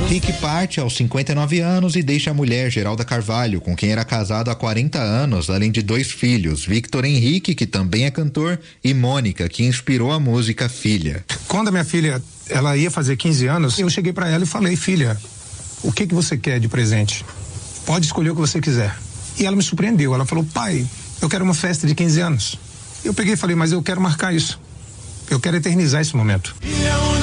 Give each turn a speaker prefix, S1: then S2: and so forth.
S1: Rick parte aos 59 anos e deixa a mulher, Geralda Carvalho, com quem era casado há 40 anos, além de 2 filhos, Victor Henrique, que também é cantor, e Mônica, que inspirou a música Filha.
S2: Quando a minha filha, ela ia fazer 15 anos, eu cheguei pra ela e falei: filha, o que você quer de presente? Pode escolher o que você quiser. E ela me surpreendeu, ela falou: pai, eu quero uma festa de 15 anos. Eu peguei e falei: mas eu quero marcar isso. Eu quero eternizar esse momento.